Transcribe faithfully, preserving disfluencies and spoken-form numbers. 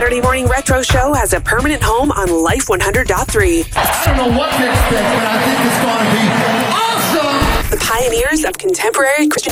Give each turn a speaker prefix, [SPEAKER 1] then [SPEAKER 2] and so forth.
[SPEAKER 1] Saturday Morning Retro Show has a permanent home on Life one hundred point three.
[SPEAKER 2] I don't know what to expect, but I think it's going to be awesome.
[SPEAKER 1] The pioneers of contemporary Christian